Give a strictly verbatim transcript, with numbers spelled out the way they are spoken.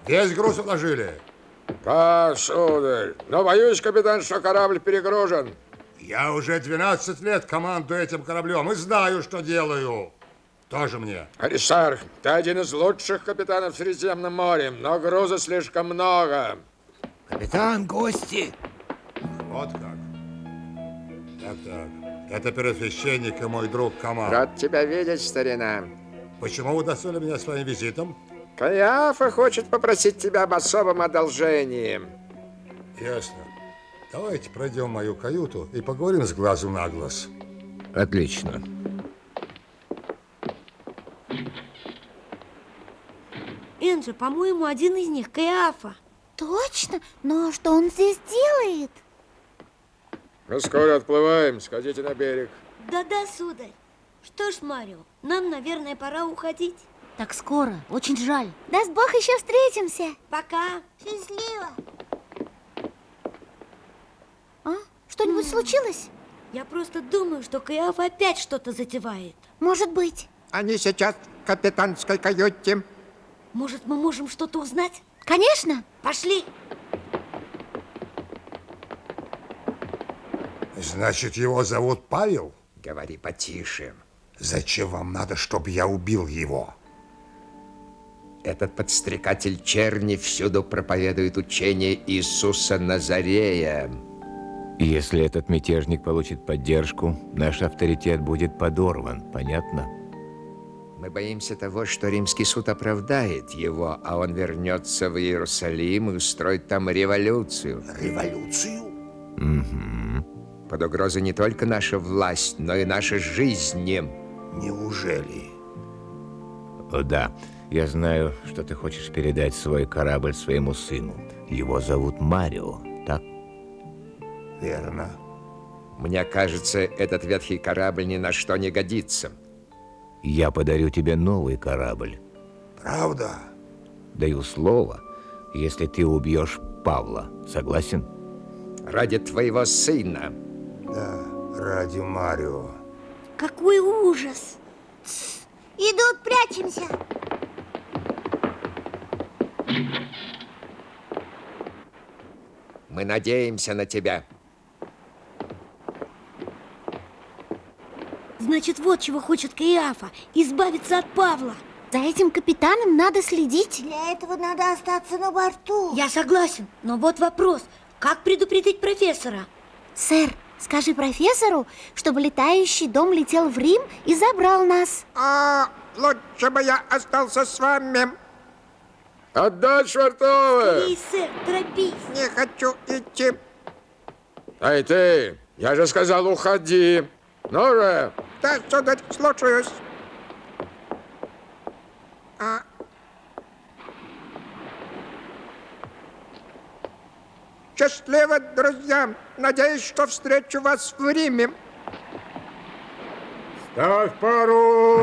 Весь груз уложили? Да, сударь. Но боюсь, капитан, что корабль перегружен. Я уже двенадцать лет командую этим кораблем и знаю, что делаю. Тоже мне. Аристарх, ты один из лучших капитанов в Средиземном море, но груза слишком много. Капитан, гости. Вот как. Так-так. Это первосвященник и мой друг Камал. Рад тебя видеть, старина. Почему вы удостоили меня своим визитом? Каиафа хочет попросить тебя об особом одолжении. Ясно. Давайте пройдем в мою каюту и поговорим с глазу на глаз. Отлично. Энджи, по-моему, один из них Каиафа. Точно? Но что он здесь делает? Мы скоро отплываем, сходите на берег. Да-да, сударь. Что ж, Марио, нам, наверное, пора уходить. Так скоро, очень жаль. Даст Бог, еще встретимся. Пока. Счастливо. А? Что-нибудь случилось? Я просто думаю, что Каиафа опять что-то затевает. Может быть. Они сейчас в капитанской каюте. Может, мы можем что-то узнать? Конечно. Пошли. Значит, его зовут Павел? Говори потише. Зачем вам надо, чтобы я убил его? Этот подстрекатель черни всюду проповедует учение Иисуса Назарея. Если этот мятежник получит поддержку, наш авторитет будет подорван. Понятно? Мы боимся того, что римский суд оправдает его, а он вернется в Иерусалим и устроит там революцию. Революцию? Угу. Под угрозой не только наша власть, но и наша жизнь. Неужели? О, да. Я знаю, что ты хочешь передать свой корабль своему сыну. Его зовут Марио, так? Верно. Мне кажется, этот ветхий корабль ни на что не годится. Я подарю тебе новый корабль. Правда? Даю слово, если ты убьешь Павла. Согласен? Ради твоего сына. Да, ради Марио. Какой ужас! Идут, прячемся. Мы надеемся на тебя. Значит, вот чего хочет Каиафа – избавиться от Павла. За этим капитаном надо следить. Для этого надо остаться на борту. Я согласен, но вот вопрос. Как предупредить профессора? Сэр, скажи профессору, чтобы летающий дом летел в Рим и забрал нас. А лучше бы я остался с вами. Отдать швартовы! Эй, сэр, торопись. Не хочу идти. Эй, ты! Я же сказал, уходи! Ну же! Да, сударь, слушаюсь. А... Счастливо, друзья! Надеюсь, что встречу вас в Риме. Ставь пару!